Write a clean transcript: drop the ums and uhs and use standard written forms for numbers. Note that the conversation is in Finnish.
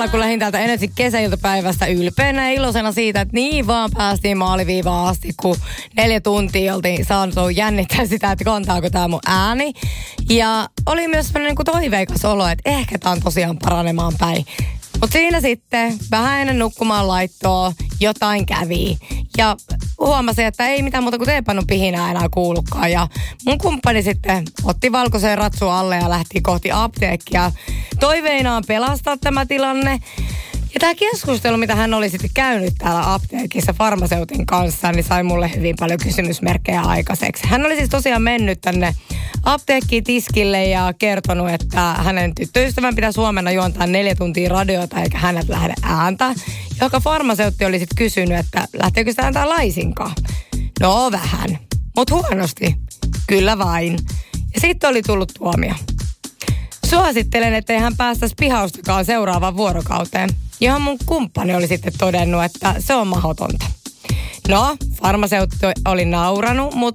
illalla, kun lähdin täältä Energy kesäiltapäivästä ylpeänä ja iloisena siitä, että niin vaan päästiin maaliviivaan asti, kun 4 tuntia oltiin saanut jännittää sitä, että kantaako tämä mun ääni. Ja oli myös sellainen niin toiveikas olo, että ehkä tämä on tosiaan paranemaan päin. Mutta siinä sitten vähän ennen nukkumaan laittoa jotain kävi. Ja huomasin, että ei mitään muuta kuin teepannun pihinää enää kuulukaan. Ja mun kumppani sitten otti valkoisen ratsun alle ja lähti kohti apteekkia toiveinaan pelastaa tämä tilanne. Ja tämä keskustelu, mitä hän oli sitten käynyt täällä apteekissa farmaseutin kanssa, niin sai mulle hyvin paljon kysymysmerkkejä aikaiseksi. Hän oli siis tosiaan mennyt tänne apteekkiin tiskille ja kertonut, että hänen tyttöystävän pitäisi huomenna juontaa 4 tuntia radiota eikä hänet lähde ääntä. Joka farmaseutti oli sitten kysynyt, että lähteekö sitä ääntää laisinkaan. No vähän, mutta huonosti. Kyllä vain. Ja sitten oli tullut tuomio. Suosittelen, ettei hän päästäisi pihaustakaan seuraavaan vuorokauteen, johon mun kumppani oli sitten todennut, että se on mahdotonta. No, farmaseutti oli nauranut, mutta